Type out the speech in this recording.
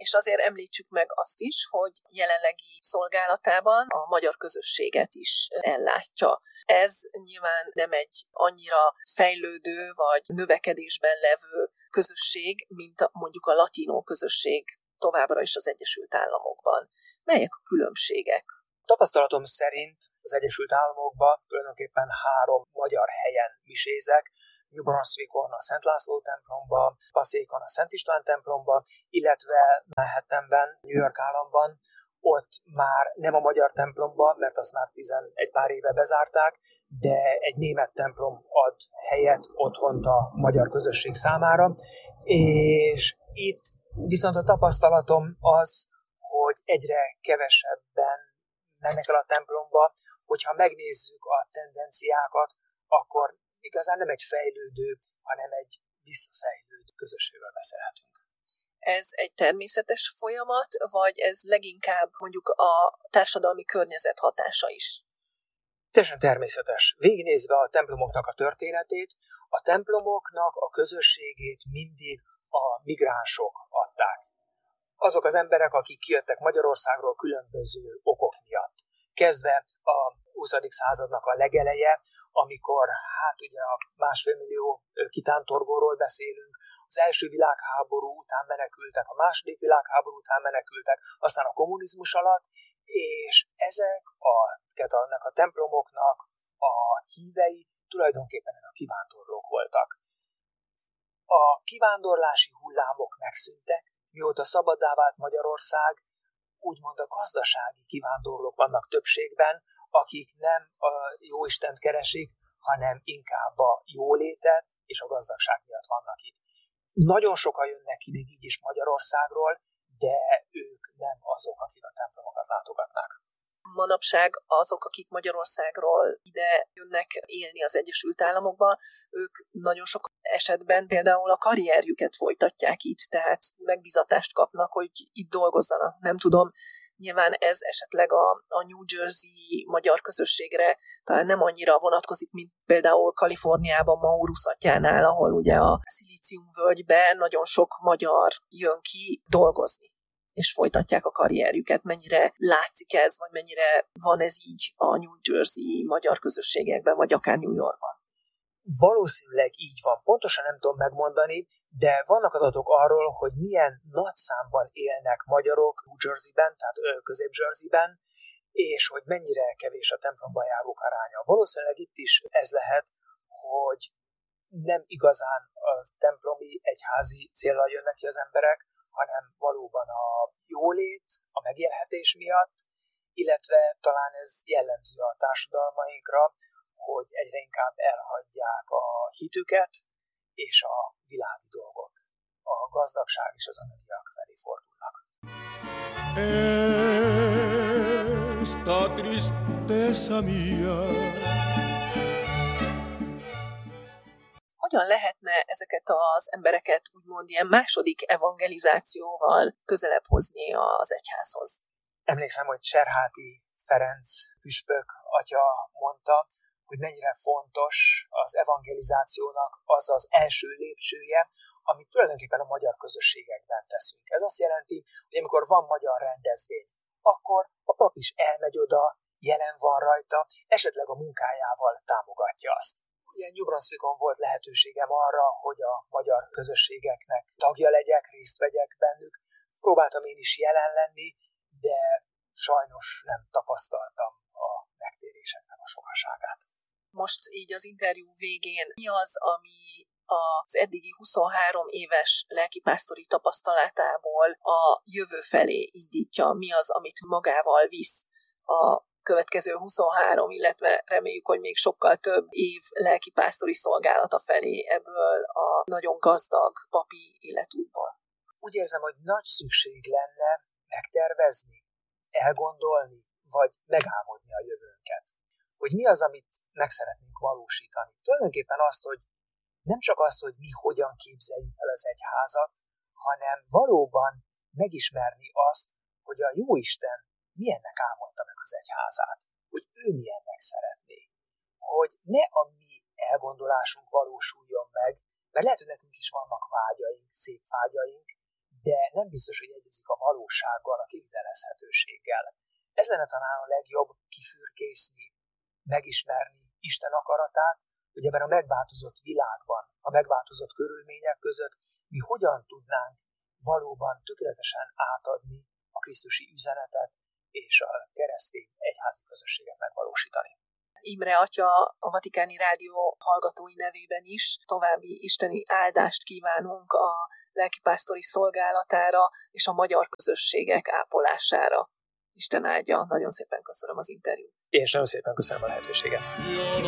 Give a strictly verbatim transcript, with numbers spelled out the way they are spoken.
És azért említsük meg azt is, hogy jelenlegi szolgálatában a magyar közösséget is ellátja. Ez nyilván nem egy annyira fejlődő vagy növekedésben levő közösség, mint mondjuk a latinó közösség továbbra is az Egyesült Államokban. Melyek a különbségek? Tapasztalatom szerint az Egyesült Államokban tulajdonképpen három magyar helyen misézek, New Brunswickon a Szent László templomba, Passzékon a Szent István templomba, illetve Manhattanben, New York államban, ott már nem a magyar templomba, mert azt már tizenegy pár éve bezárták, de egy német templom ad helyet, otthont a magyar közösség számára, és itt viszont a tapasztalatom az, hogy egyre kevesebben mennek el a templomba, hogyha megnézzük a tendenciákat, akkor igazán nem egy fejlődő, hanem egy visszafejlődő közösségről beszélhetünk. Ez egy természetes folyamat, vagy ez leginkább mondjuk a társadalmi környezet hatása is? Teljesen természetes. Végignézve a templomoknak a történetét, a templomoknak a közösségét mindig a migránsok adták. Azok az emberek, akik kijöttek Magyarországról különböző okok miatt. Kezdve a huszadik századnak a legeleje, amikor hát ugye a másfél millió kitántorgóról beszélünk, az első világháború után menekültek, a második világháború után menekültek, aztán a kommunizmus alatt, és ezek a, annak a templomoknak a hívei tulajdonképpen a kivándorlók voltak. A kivándorlási hullámok megszűntek, mióta szabaddá vált Magyarország, úgymond a gazdasági kivándorlók vannak többségben, akik nem a jóistent keresik, hanem inkább a jólétet és a gazdagság miatt vannak itt. Nagyon sokan jönnek ki még így is Magyarországról, de ők nem azok, akik a templomokat látogatnak. Manapság azok, akik Magyarországról ide jönnek élni az Egyesült Államokba, ők nagyon sok esetben például a karrierjüket folytatják itt, tehát megbízatást kapnak, hogy itt dolgozzanak. Nem tudom, nyilván ez esetleg a, a New Jersey magyar közösségre talán nem annyira vonatkozik, mint például Kaliforniában, Maurusatjánál, ahol ugye a Szilíciumvölgyben nagyon sok magyar jön ki dolgozni, és folytatják a karrierjüket. Mennyire látszik ez, vagy mennyire van ez így a New Jersey magyar közösségekben, vagy akár New Yorkban? Valószínűleg így van. Pontosan nem tudom megmondani, de vannak adatok arról, hogy milyen nagy számban élnek magyarok New Jerseyben, tehát Közép-Jerseyben, és hogy mennyire kevés a templomba járók aránya. Valószínűleg itt is ez lehet, hogy nem igazán a templomi egyházi céllal jönnek ki az emberek, hanem valóban a jólét, a megélhetés miatt, illetve talán ez jellemző a társadalmainkra, hogy egyre inkább elhagyják a hitüket, és a világi dolgok, a gazdagság és az anyagiak felé fordulnak. Esta tristeza mía. Hogyan lehetne ezeket az embereket úgymond ilyen második evangelizációval közelebb hozni az egyházhoz? Emlékszem, hogy Cserháti Ferenc püspök atya mondta, hogy mennyire fontos az evangelizációnak az az első lépcsője, amit tulajdonképpen a magyar közösségekben teszünk. Ez azt jelenti, hogy amikor van magyar rendezvény, akkor a pap is elmegy oda, jelen van rajta, esetleg a munkájával támogatja azt. Ilyen New Brunswickon volt lehetőségem arra, hogy a magyar közösségeknek tagja legyek, részt vegyek bennük. Próbáltam én is jelen lenni, de sajnos nem tapasztaltam a megtéréseknek a sokaságát. Most így az interjú végén mi az, ami az eddigi huszonhárom éves lelkipásztori tapasztalatából a jövő felé indítja? Mi az, amit magával visz a következő huszonhárom, illetve reméljük, hogy még sokkal több év lelkipásztori szolgálata felé ebből a nagyon gazdag papi életútból? Úgy érzem, hogy nagy szükség lenne megtervezni, elgondolni, vagy megálmodni a jövőnket. Hogy mi az, amit meg szeretnénk valósítani. Tulajdonképpen azt, hogy nem csak azt, hogy mi hogyan képzeljük el az egyházat, hanem valóban megismerni azt, hogy a Jóisten milyennek álmodta meg az egyházát, hogy ő milyennek szeretné. Hogy ne a mi elgondolásunk valósuljon meg, mert lehet, hogy nekünk is vannak vágyaink, szép vágyaink, de nem biztos, hogy egyezik a valósággal, a kivitelezhetőséggel. Ez lenne talán a legjobb kifürkészni, megismerni Isten akaratát, hogy ebben a megváltozott világban, a megváltozott körülmények között mi hogyan tudnánk valóban tökéletesen átadni a krisztusi üzenetet és a keresztény egyházi közösséget megvalósítani. Imre atya a Vatikáni Rádió hallgatói nevében is további isteni áldást kívánunk a lelkipásztori szolgálatára és a magyar közösségek ápolására. Isten áldja, nagyon szépen köszönöm az interjút. És nagyon szépen köszönöm a lehetőséget.